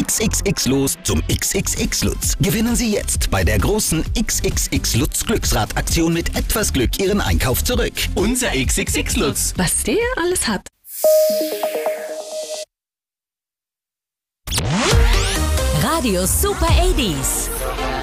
XXX Los zum XXX Lutz. Gewinnen Sie jetzt bei der großen XXX Lutz Glücksrad-Aktion mit etwas Glück Ihren Einkauf zurück. Unser XXX Lutz. Was der alles hat. Radio Super 80s.